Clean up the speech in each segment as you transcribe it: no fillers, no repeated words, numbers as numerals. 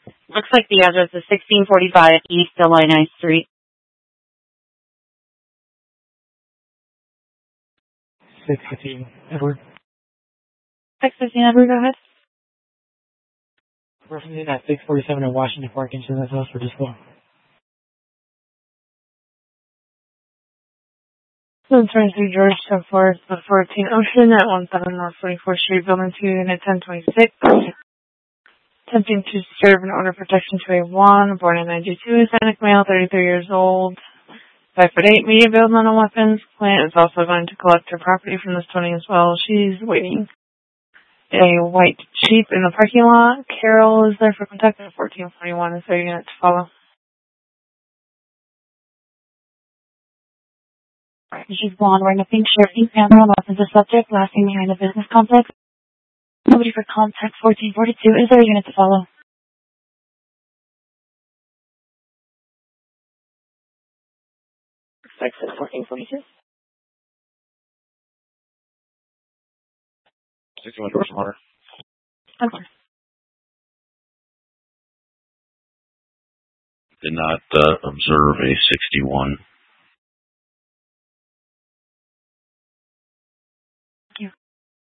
Looks like the address is 1645 East Illini Street. 615 Edward. 615 Edward, go ahead. Referencing at 647 in Washington Park, Insurance House for dispo. So 23 Georgetown Forest, 14 Ocean at 17 North 24th Street, Building 2, Unit 1026. Attempting to serve an order of protection to a Juan, born in 92, Hispanic male, 33 years old, 5'8", medium build, no weapons. Client is also going to collect her property from this Tony as well. She's waiting a white Jeep in the parking lot. Carol is there for contact at 1441. Is there a unit to follow? She's blonde, wearing a pink shirt, pink pants, no weapons, a subject, last name behind the business complex. Nobody for contact 1442. Is there a unit to follow? Exit 1442. 61 George Hunter. Okay. Did not observe a 61. Thank you.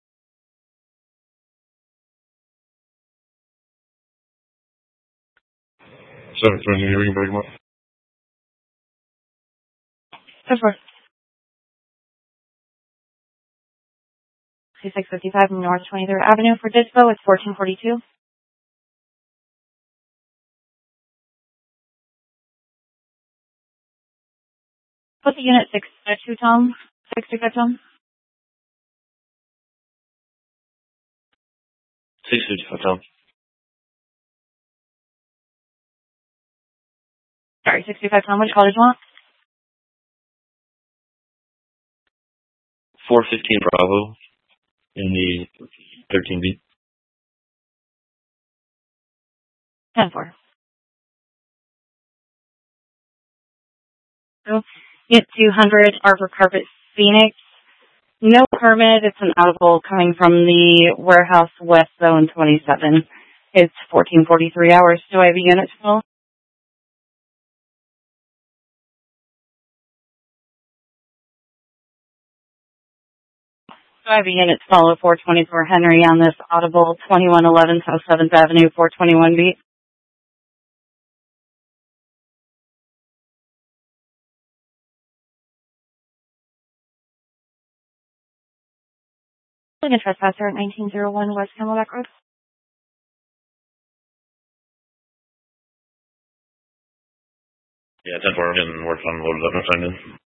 720, you can bring him up. Of course. 2655 North 23rd Avenue for dispo. It's 1442. What's the unit 652, Tom? 625, Tom? 655, Tom. Sorry, 625, Tom. Which color do you want? 415 Bravo in the 13B. 10-4. So, unit 200 Arbor Carpet Phoenix. No permit. It's an audible coming from the warehouse West Zone 27. It's 1443 hours. Do I have a unit to fill? So I have a unit to follow 424 Henry on this audible 2111 South 7th Avenue 421B. Looking trespasser at 1901 West Camelback Road. Yeah, 10-4, and we're unloaded up and signed in.